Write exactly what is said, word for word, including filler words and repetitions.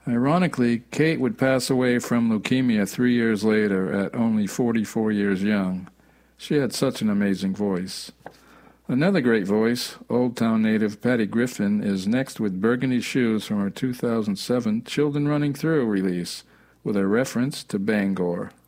Ironically, Kate would pass away from leukemia three years later at only forty-four years young. She had such an amazing voice. Another great voice, Old Town native Patty Griffin, is next with Burgundy Shoes from her two thousand seven Children Running Through release, with a reference to Bangor.